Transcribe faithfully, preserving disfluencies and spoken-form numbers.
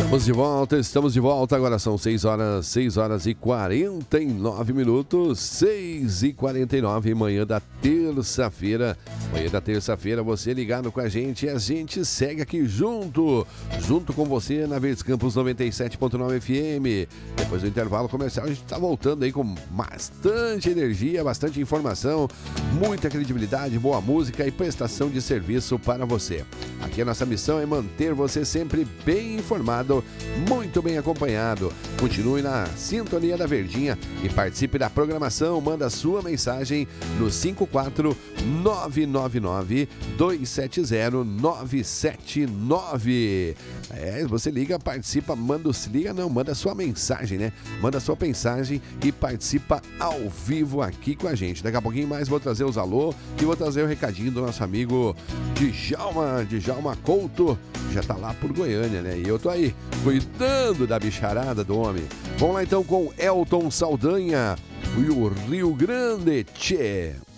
Estamos de volta, estamos de volta. Agora são seis horas, seis horas e quarenta e nove minutos. seis e quarenta e nove, manhã da terça-feira. Manhã da terça-feira, você ligado com a gente e a gente segue aqui junto. Junto com você na Verdes Campos noventa e sete ponto nove F M. Depois do intervalo comercial, a gente está voltando aí com bastante energia, bastante informação, muita credibilidade, boa música e prestação de serviço para você. Aqui a nossa missão é manter você sempre bem informado, muito bem acompanhado. Continue na sintonia da Verdinha e participe da programação. Manda sua mensagem no cinco quatro nove nove nove dois sete zero nove sete nove. É, você liga, participa, manda, se liga não, manda sua mensagem, né? Manda sua mensagem e participa ao vivo aqui com a gente. Daqui a pouquinho mais vou trazer os alô e vou trazer o recadinho do nosso amigo Djalma, Djalma Couto, que já tá lá por Goiânia, né? E eu tô aí, cuidando da bicharada do homem. Vamos lá então com Elton Saldanha e o Rio Grande, tchê.